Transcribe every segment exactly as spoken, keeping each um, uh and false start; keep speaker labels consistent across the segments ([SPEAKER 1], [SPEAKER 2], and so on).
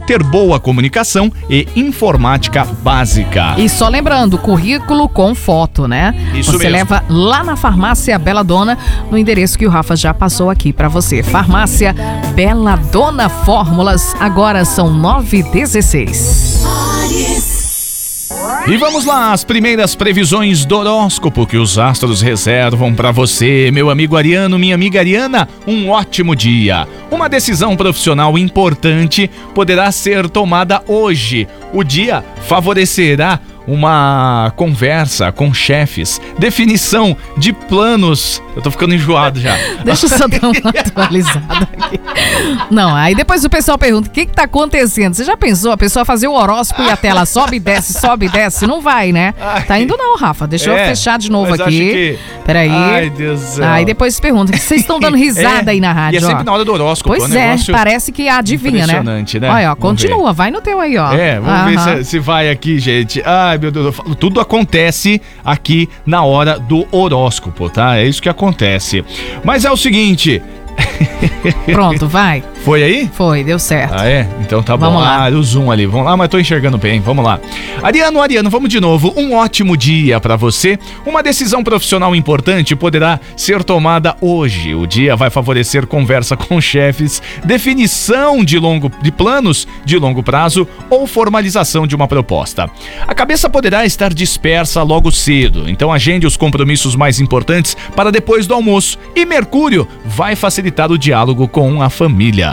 [SPEAKER 1] ter boa comunicação e informática básica.
[SPEAKER 2] E só lembrando, currículo com foto, né?
[SPEAKER 1] Isso
[SPEAKER 2] você
[SPEAKER 1] mesmo.
[SPEAKER 2] leva lá na Farmácia Bela Dona, no endereço que o Rafa já passou aqui pra você. Farmácia Bela Dona Fórmulas, agora são nove e dezesseis.
[SPEAKER 1] E vamos lá, as primeiras previsões do horóscopo que os astros reservam para você, meu amigo Ariano, minha amiga Ariana. Um ótimo dia. Uma decisão profissional importante poderá ser tomada hoje. O dia favorecerá uma conversa com chefes, definição de planos. Eu tô ficando enjoado já.
[SPEAKER 2] Deixa eu só dar uma atualizada aqui. Não, aí depois o pessoal pergunta, o que que tá acontecendo? Você já pensou a pessoa fazer o horóscopo e a tela sobe e desce, sobe e desce? Não vai, né?
[SPEAKER 1] Ai.
[SPEAKER 2] Tá indo não, Rafa. Deixa
[SPEAKER 1] É,
[SPEAKER 2] eu fechar de novo
[SPEAKER 1] mas
[SPEAKER 2] aqui.
[SPEAKER 1] acho que-
[SPEAKER 2] Peraí.
[SPEAKER 1] Ai, Deus do céu.
[SPEAKER 2] Aí depois se pergunta, vocês estão dando risada
[SPEAKER 1] É,
[SPEAKER 2] aí na rádio,
[SPEAKER 1] e é sempre
[SPEAKER 2] ó.
[SPEAKER 1] na hora do horóscopo.
[SPEAKER 2] Pois
[SPEAKER 1] um
[SPEAKER 2] é,
[SPEAKER 1] negócio
[SPEAKER 2] parece que adivinha, né?
[SPEAKER 1] impressionante, né?
[SPEAKER 2] Olha, ó,
[SPEAKER 1] Vamos
[SPEAKER 2] continua, vai no teu aí, ó.
[SPEAKER 1] É, vamos ver
[SPEAKER 2] Aham.
[SPEAKER 1] se, se vai aqui, gente. Ai, meu Deus, eu falo, tudo acontece aqui na hora do horóscopo, tá? É isso que acontece. Mas é o seguinte...
[SPEAKER 2] Pronto, vai.
[SPEAKER 1] Foi aí?
[SPEAKER 2] Foi, deu certo.
[SPEAKER 1] Ah, é? Então tá bom.
[SPEAKER 2] Vamos lá.
[SPEAKER 1] Ah, o zoom ali. Vamos lá, mas tô enxergando bem. Vamos lá. Ariano, Ariano, vamos de novo. Um ótimo dia pra você. Uma decisão profissional importante poderá ser tomada hoje. O dia vai favorecer conversa com chefes, definição de, longo, de planos de longo prazo ou formalização de uma proposta. A cabeça poderá estar dispersa logo cedo, então agende os compromissos mais importantes para depois do almoço. E Mercúrio vai facilitar o diálogo com a família.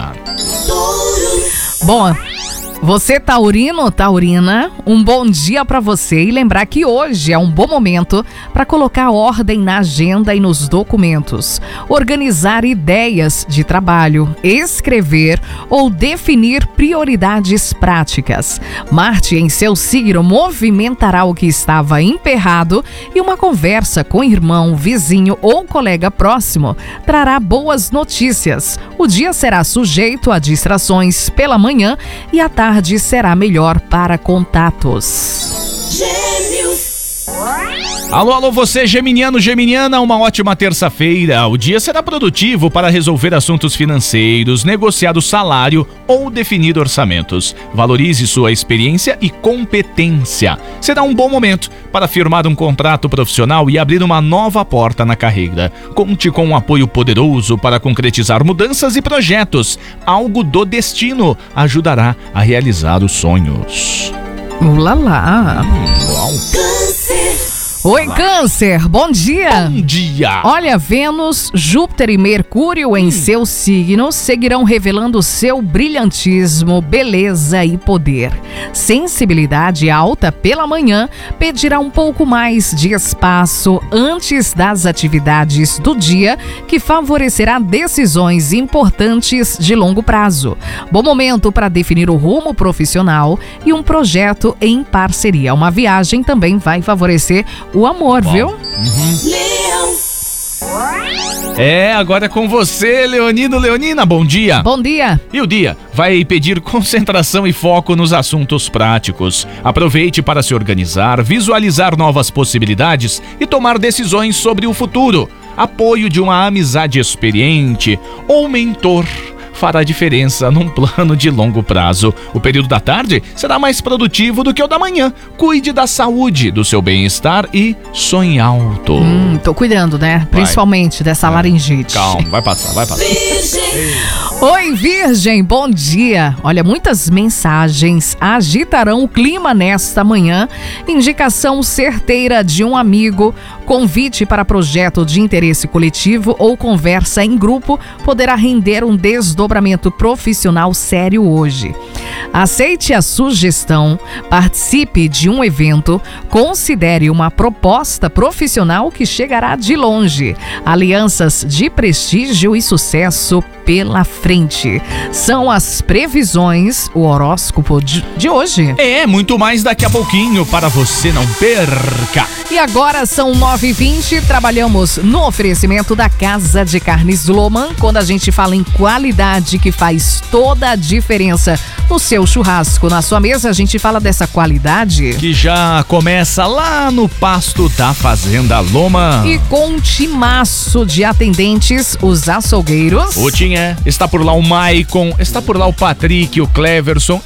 [SPEAKER 2] Bom, você taurino, taurina, um bom dia pra você e lembrar que hoje é um bom momento para colocar ordem na agenda e nos documentos, organizar ideias de trabalho, escrever ou definir prioridades práticas. Marte em seu signo movimentará o que estava emperrado e uma conversa com irmão, vizinho ou colega próximo trará boas notícias. O dia será sujeito a distrações pela manhã e à tarde será melhor para contatos.
[SPEAKER 3] Gêmeos.
[SPEAKER 1] Alô, alô, você geminiano, geminiana, uma ótima terça-feira. O dia será produtivo para resolver assuntos financeiros, negociar o salário ou definir orçamentos. Valorize sua experiência e competência. Será um bom momento para firmar um contrato profissional e abrir uma nova porta na carreira. Conte com um apoio poderoso para concretizar mudanças e projetos. Algo do destino ajudará a realizar os sonhos.
[SPEAKER 2] Ulala.
[SPEAKER 1] Uau.
[SPEAKER 2] Oi, Câncer, bom dia.
[SPEAKER 1] Bom dia.
[SPEAKER 2] Olha, Vênus, Júpiter e Mercúrio em seu signo seguirão revelando seu brilhantismo, beleza e poder. Sensibilidade alta pela manhã pedirá um pouco mais de espaço antes das atividades do dia, que favorecerá decisões importantes de longo prazo. Bom momento para definir o rumo profissional e um projeto em parceria. Uma viagem também vai favorecer o amor,
[SPEAKER 1] Bom.
[SPEAKER 2] viu?
[SPEAKER 3] Leão.
[SPEAKER 1] É, agora é com você, Leonino, Leonina, bom dia.
[SPEAKER 2] Bom dia.
[SPEAKER 1] E o dia vai pedir concentração e foco nos assuntos práticos. Aproveite para se organizar, visualizar novas possibilidades e tomar decisões sobre o futuro. Apoio de uma amizade experiente ou mentor fará diferença num plano de longo prazo. O período da tarde será mais produtivo do que o da manhã. Cuide da saúde, do seu bem-estar e sonhe alto.
[SPEAKER 2] Hum, tô cuidando, né? Principalmente dessa laringite.
[SPEAKER 1] Calma, vai passar, vai passar.
[SPEAKER 3] Virgem.
[SPEAKER 2] Oi, Virgem, bom dia. Olha, muitas mensagens agitarão o clima nesta manhã. Indicação certeira de um amigo, convite para projeto de interesse coletivo ou conversa em grupo poderá render um desdobramento profissional sério hoje. Aceite a sugestão, participe de um evento, considere uma proposta profissional que chegará de longe. Alianças de prestígio e sucesso pela frente. São as previsões, o horóscopo de, de hoje.
[SPEAKER 1] É, muito mais daqui a pouquinho para você não perca.
[SPEAKER 2] E agora são nove e vinte, trabalhamos no oferecimento da Casa de Carnes Loman, quando a gente fala em qualidade que faz toda a diferença no seu churrasco, na sua mesa, a gente fala dessa qualidade.
[SPEAKER 1] Que já começa lá no pasto da Fazenda Loma.
[SPEAKER 2] E com um timaço de atendentes, os açougueiros.
[SPEAKER 1] O Tinha, está por lá o Maicon, está por lá o Patrick, o Cleverson